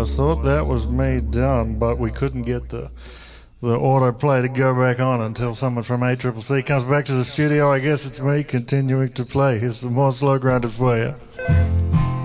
I thought that was me done, but we couldn't get the autoplay to go back on until someone from ACCC comes back to the studio. I guess it's me continuing to play. Here's some more slow grinders for you.